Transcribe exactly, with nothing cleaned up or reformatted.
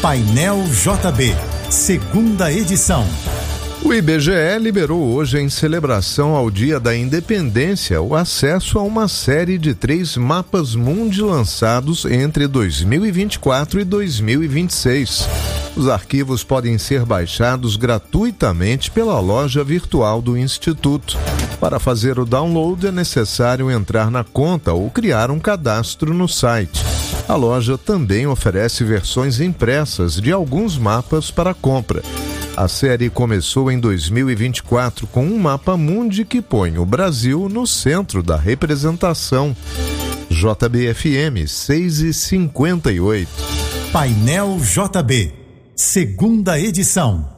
Painel J B, segunda edição. O I B G E liberou hoje, em celebração ao Dia da Independência, o acesso a uma série de três mapas mundi lançados entre dois mil e vinte e quatro e dois mil e vinte e seis. Os arquivos podem ser baixados gratuitamente pela loja virtual do Instituto. Para fazer o download é necessário entrar na conta ou criar um cadastro no site. A loja também oferece versões impressas de alguns mapas para compra. A série começou em dois mil e vinte e quatro com um mapa mundi que põe o Brasil no centro da representação. J B F M seis e cinquenta e oito. Painel J B, segunda edição.